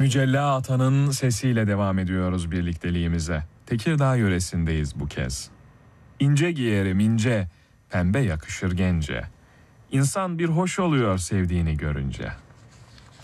Mücella Atan'ın sesiyle devam ediyoruz birlikteliğimize. Tekirdağ yöresindeyiz bu kez. İnce giyerim ince, pembe yakışır gence. İnsan bir hoş oluyor sevdiğini görünce.